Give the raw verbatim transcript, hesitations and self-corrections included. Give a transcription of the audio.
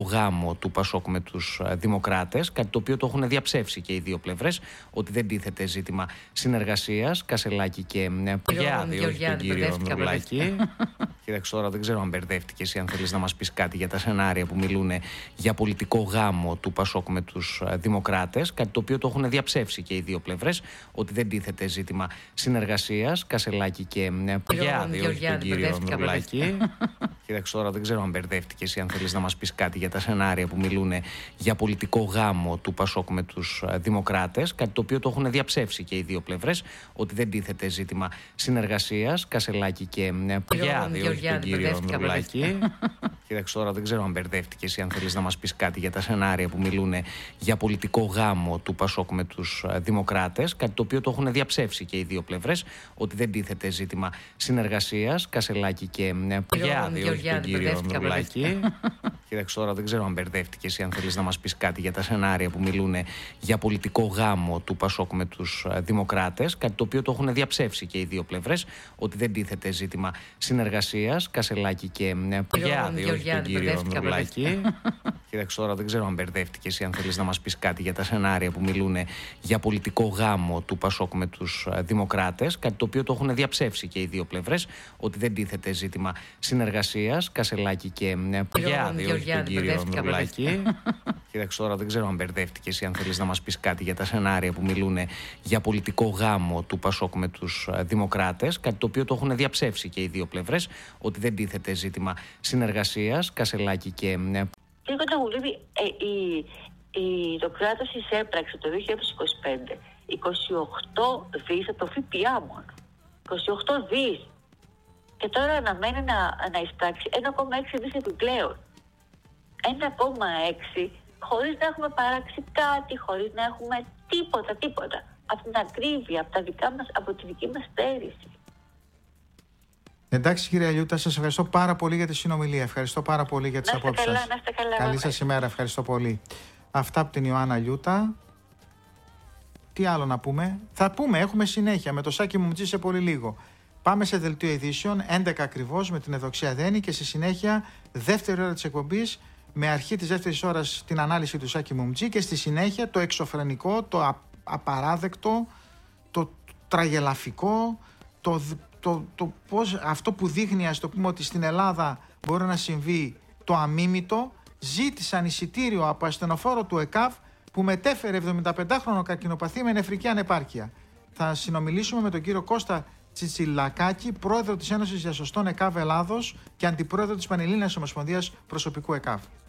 γάμο του Πασόκ με τους Δημοκράτες, κάτι το οποίο το έχουν διαψεύσει και οι δύο πλευρές, ότι δεν τίθεται ζήτημα συνεργασίας. Κασελάκη και Γεωργιάδη, όχι τον κύριο Ανδρουλάκη. Κοίταξε τώρα, δεν ξέρω αν μπερδεύτηκες ή αν θέλεις να μας πεις κάτι για τα σενάρια που μιλούν για πολιτικό γάμο του Πασόκ με τους Δημοκράτες, κάτι το οποίο το έχουν διαψεύσει και οι δύο πλευρές, ότι δεν τίθεται ζήτημα συνεργασίας. Κασελάκη και Γεωργιάδη, όχι τον κύριο Ανδρουλάκη. Κοίταξε τώρα, δεν ξέρω αν μπερδεύτηκες ή αν θέλεις να μας πεις κάτι για τα σενάρια που μιλούν για πολιτικό γάμο του Πασόκ με τους Δημοκράτες, κάτι το οποίο το έχουν διαψεύσει και οι δύο πλευρές, ότι δεν τίθεται ζήτημα συνεργασίας. Κασελάκη και Γεωργιάδη, όχι τον κύριο Ανδρουλάκη. Κοίταξε τώρα, δεν ξέρω αν μπερδεύτηκες ή αν θέλεις να μας πεις κάτι για τα σενάρια που μιλούν για πολιτικό γάμο του Πασόκ με τους Δημοκράτες, κάτι το οποίο το έχουν διαψεύσει και οι δύο πλευρές, ότι δεν τίθεται ζήτημα συνεργασίας. Κασελάκη και Γεωργιάδη, όχι τον κύριο Ανδρουλάκη. Κοίταξε τώρα, δεν ξέρω αν μπερδεύτηκες ή αν θέλεις να μας πεις κάτι για τα σενάρια που μιλούν για πολιτικό γάμο του Πασόκ με τους Δημοκράτες, κάτι το οποίο το έχουν διαψεύσει και οι δύο πλευρές, ότι δεν τίθεται ζήτημα συνεργασίας. Κασελάκη και Γεωργιάδη, όχι τον κύριο Ανδρουλάκη. Κοίταξε τώρα, δεν ξέρω αν μπερδεύτηκες ή αν θέλεις να μας πεις κάτι για τα σενάρια που μιλούν για πολιτικό γάμο του Πασόκ με τους Δημοκράτες, κάτι το οποίο το έχουν διαψεύσει και οι δύο πλευρές, ότι δεν τίθεται ζήτημα συνεργασίας. Κασελάκη και Γεωργιάδη, όχι τον κύριο Ανδρουλάκη. Κοίταξε τώρα, δεν ξέρω αν μπερδεύτηκες ή αν θέλεις να μας πεις κάτι για τα σενάρια που μιλούν για πολιτικό γάμο του Πασόκ με τους Δημοκράτες, κάτι το οποίο το έχουν διαψεύσει και οι δύο πλευρές, ότι δεν τίθεται ζήτημα συνεργασίας. Κασελάκη και. Λίγο τραγουδίδι, ε, η, η, το κράτος εισέπραξε το δύο χιλιάδες είκοσι πέντε είκοσι οκτώ δις από το ΦΠΑ μόνο. είκοσι οκτώ δις. Και τώρα αναμένει να, να εισπράξει ένα κόμμα έξι δις επιπλέον. ένα κόμμα έξι χωρίς να έχουμε παράξει κάτι, χωρίς να έχουμε τίποτα, τίποτα. Από την ακρίβεια, από, τα δικά μας, από τη δική μας πέρυσι. Εντάξει, κυρία Λιούτα, σας ευχαριστώ πάρα πολύ για τη συνομιλία. Ευχαριστώ πάρα πολύ για τις απόψεις σας. Να είστε καλά. Καλή σας ημέρα, ευχαριστώ πολύ. Αυτά από την Ιωάννα Λιούτα. Τι άλλο να πούμε? Θα πούμε, έχουμε συνέχεια με το Σάκη Μουμτζή σε πολύ λίγο. Πάμε σε δελτίο ειδήσεων, έντεκα ακριβώς με την Ευδοξία Δένη και στη συνέχεια δεύτερη ώρα της εκπομπής με αρχή της δεύτερης ώρας την ανάλυση του Σάκη Μουμτζή και στη συνέχεια το εξωφρενικό, το α, απαράδεκτο, το τραγελαφικό, το, το, το πώς αυτό που δείχνει, ας το πούμε, ότι στην Ελλάδα μπορεί να συμβεί το αμίμητο. Ζήτησαν εισιτήριο από ασθενοφόρο του ΕΚΑΒ που μετέφερε εβδομηνταπεντάχρονο καρκινοπαθή με νεφρική ανεπάρκεια. Θα συνομιλήσουμε με τον κύριο Κώστα Τσιτσιλακάκη, πρόεδρο της Ένωσης Διασωστών ΕΚΑΒ Ελλάδος και αντιπρόεδρο της Πανελλήνιας Ομοσπονδίας Προσωπικού ΕΚΑΒ.